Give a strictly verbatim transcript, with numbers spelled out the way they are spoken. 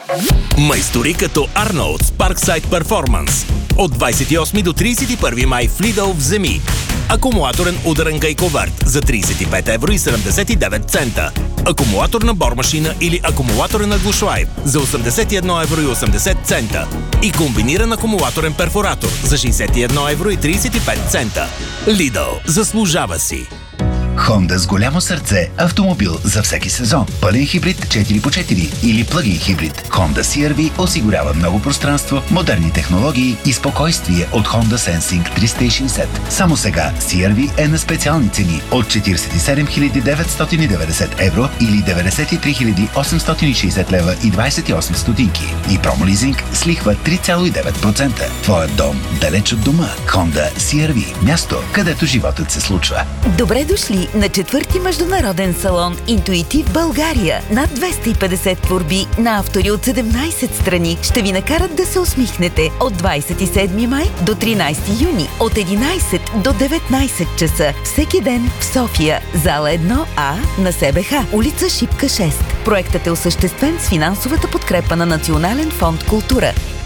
Майстори като Arnold's Parkside Performance. От двадесет и осми до тридесет и първи май в Lidl вземи акумулаторен ударен гайковърт за тридесет и пет евро и седемдесет и девет цента. Акумулаторна бормашина или акумулаторен глушлайв за осемдесет и едно евро и осемдесет цента. И комбиниран акумулаторен перфоратор за шейсет и едно евро и тридесет и пет цента. Lidl, заслужава си. Honda с голямо сърце. Автомобил за всеки сезон. Пълен хибрид четири по четири или плъгин хибрид. Honda си ар ви осигурява много пространство, модерни технологии и спокойствие от Honda Sensing триста и шейсет. Само сега си ар ви е на специални цени от четиридесет и седем хиляди деветстотин и деветдесет евро или деветдесет и три хиляди осемстотин и шейсет лева и двадесет и осем стотинки. И промолизинг с лихва три цяло и девет процента. Твоят дом далеч от дома. Honda си ар ви. Място, където животът се случва. Добре дошли на четвърти международен салон Интуитив България. Над двеста и петдесет творби на автори от седемнадесет страни ще ви накарат да се усмихнете от двадесет и седми май до тринадесети юни от единадесет до деветнадесет часа. Всеки ден в София, зала едно А на СБХ, улица Шипка шест. Проектът е осъществен с финансовата подкрепа на Национален фонд Култура.